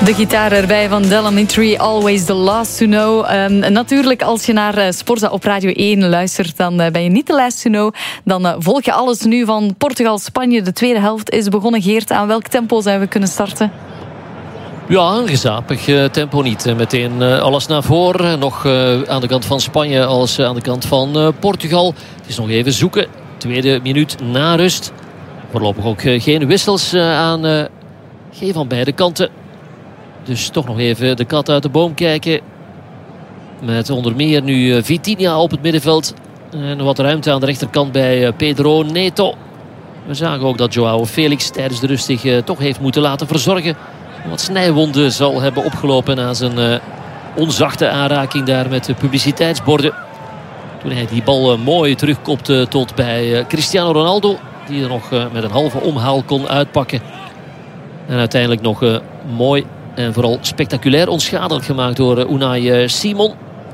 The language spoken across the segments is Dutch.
De gitaar erbij van Del Amitri, Always the Last to Know. Natuurlijk, als je naar Sporza op Radio 1 luistert, dan ben je niet de last to know. Dan volg je alles nu van Portugal-Spanje. De tweede helft is begonnen. Geert, aan welk tempo zijn we kunnen starten? Ja, een gezapig tempo niet. Meteen alles naar voren. Nog aan de kant van Spanje als aan de kant van Portugal. Het is nog even zoeken. Tweede minuut na rust. Voorlopig ook geen wissels aan geen van beide kanten. Dus toch nog even de kat uit de boom kijken. Met onder meer nu Vitinha op het middenveld. En wat ruimte aan de rechterkant bij Pedro Neto. We zagen ook dat Joao Felix tijdens de rust zich toch heeft moeten laten verzorgen. Wat snijwonden zal hebben opgelopen na zijn onzachte aanraking daar met de publiciteitsborden. Toen hij die bal mooi terugkopte tot bij Cristiano Ronaldo. Die er nog met een halve omhaal kon uitpakken. En uiteindelijk nog mooi en vooral spectaculair onschadelijk gemaakt door Unai Simon.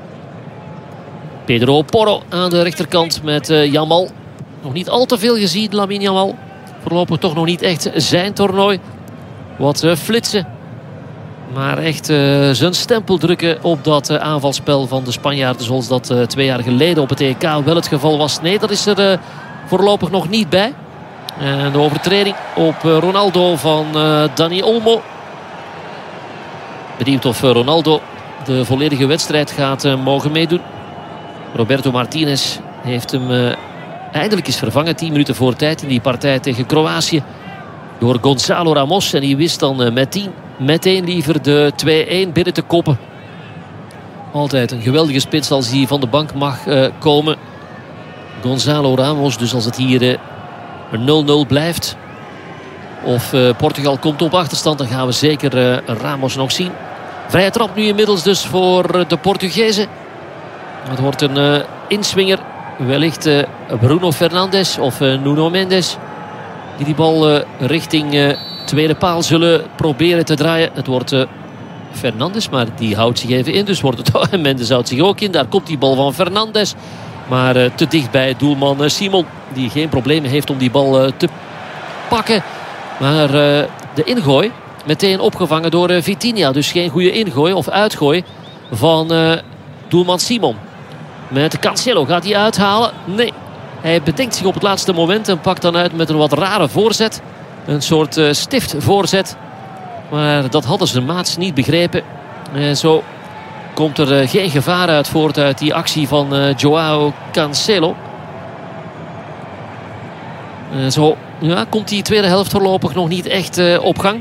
Pedro Porro aan de rechterkant met Yamal. Nog niet al te veel gezien, Lamine Yamal. Voorlopig toch nog niet echt zijn toernooi. Wat flitsen. Maar echt zijn stempel drukken op dat aanvalspel van de Spanjaarden. Zoals dat 2 jaar geleden op het EK wel het geval was. Nee, dat is er voorlopig nog niet bij. En de overtreding op Ronaldo van Dani Olmo. Benieuwd of Ronaldo de volledige wedstrijd gaat mogen meedoen. Roberto Martinez heeft hem eindelijk eens vervangen. 10 minuten voor tijd in die partij tegen Kroatië. Door Gonzalo Ramos. En die wist dan meteen liever de 2-1 binnen te koppen. Altijd een geweldige spits als hij van de bank mag komen. Gonzalo Ramos. Dus als het hier 0-0 blijft. Of Portugal komt op achterstand. Dan gaan we zeker Ramos nog zien. Vrije trap nu inmiddels dus voor de Portugezen. Het wordt een inswinger. Wellicht Bruno Fernandes of Nuno Mendes. Die bal richting tweede paal zullen proberen te draaien. Het wordt Fernandes, maar die houdt zich even in. Dus wordt het Mendes houdt zich ook in. Daar komt die bal van Fernandes. Maar te dicht bij doelman Simon. Die geen problemen heeft om die bal te pakken. Maar de ingooi meteen opgevangen door Vitinha. Dus geen goede ingooi of uitgooi van doelman Simon. Met Cancelo gaat hij uithalen. Nee, hij bedenkt zich op het laatste moment en pakt dan uit met een wat rare voorzet. Een soort stift voorzet. Maar dat hadden zijn maats niet begrepen. Zo komt er geen gevaar uit voort uit die actie van Joao Cancelo. Zo komt die tweede helft voorlopig nog niet echt op gang.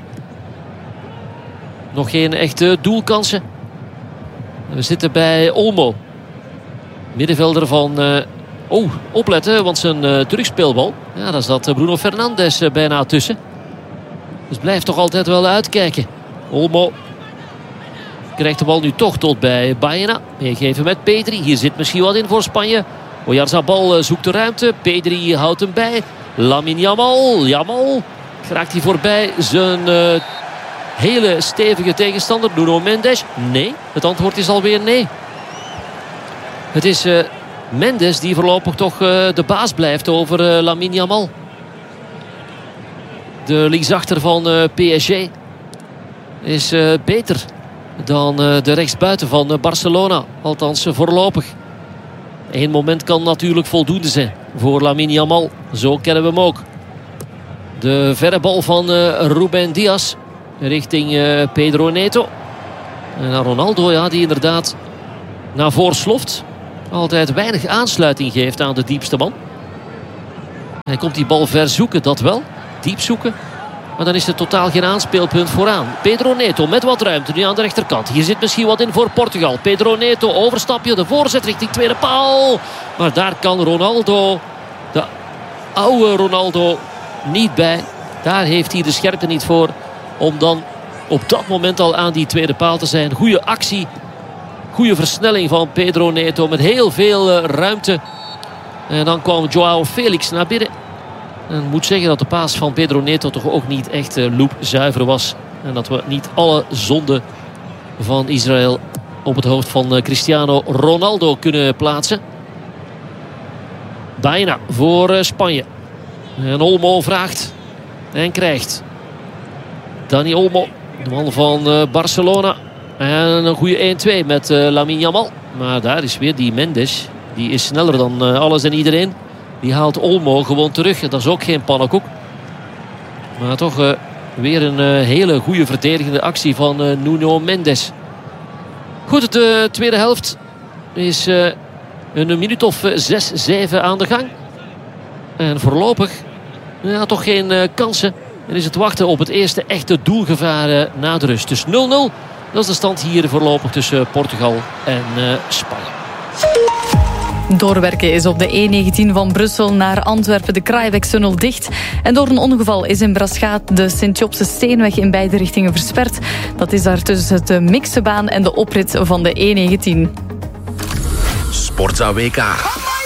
Nog geen echte doelkansen. We zitten bij Olmo. Middenvelder van... opletten, want zijn terugspeelbal. Ja, daar zat Bruno Fernandes bijna tussen. Dus blijft toch altijd wel uitkijken. Olmo krijgt de bal nu toch tot bij Baena. Meegeven met Pedri. Hier zit misschien wat in voor Spanje. Oyarzabal zoekt de ruimte. Pedri houdt hem bij. Lamine Yamal. Yamal raakt hij voorbij zijn hele stevige tegenstander Nuno Mendes. Nee, het antwoord is alweer nee. Het is Mendes die voorlopig toch de baas blijft over Lamine Yamal. De linksachter van PSG is beter dan de rechtsbuiten van Barcelona. Althans voorlopig. Eén moment kan natuurlijk voldoende zijn voor Lamine Yamal. Zo kennen we hem ook. De verre bal van Ruben Dias richting Pedro Neto. En Ronaldo, ja, die inderdaad naar voren sloft. Altijd weinig aansluiting geeft aan de diepste man. Hij komt die bal ver zoeken, dat wel. Diep zoeken. Maar dan is er totaal geen aanspeelpunt vooraan. Pedro Neto met wat ruimte nu aan de rechterkant. Hier zit misschien wat in voor Portugal. Pedro Neto, overstapje, de voorzet richting tweede paal. Maar daar kan Ronaldo, de oude Ronaldo, niet bij. Daar heeft hij de scherpte niet voor. Om dan op dat moment al aan die tweede paal te zijn. Goede actie. Goede versnelling van Pedro Neto met heel veel ruimte. En dan kwam Joao Felix naar binnen. En moet zeggen dat de paas van Pedro Neto toch ook niet echt loopzuiver was. En dat we niet alle zonden van Israël op het hoofd van Cristiano Ronaldo kunnen plaatsen. Bijna voor Spanje. En Olmo vraagt en krijgt. Dani Olmo De man van Barcelona. En een goede 1-2 met Lamine Yamal. Maar daar is weer die Mendes. Die is sneller dan alles en iedereen. Die haalt Olmo gewoon terug. Dat is ook geen pannenkoek. Maar toch weer een hele goede verdedigende actie van Nuno Mendes. Goed, de tweede helft is een minuut of 6, 7 aan de gang. En voorlopig toch geen kansen. En is het wachten op het eerste echte doelgevaar na de rust. Dus 0-0. Dat is de stand hier voorlopig tussen Portugal en Spanje. Doorwerken is op de E19 van Brussel naar Antwerpen de Kraaijwegstunnel dicht. En door een ongeval is in Braschaat de Sint-Jobse Steenweg in beide richtingen versperd. Dat is daar tussen de Mixebaan en de oprit van de E19. Sportza WK.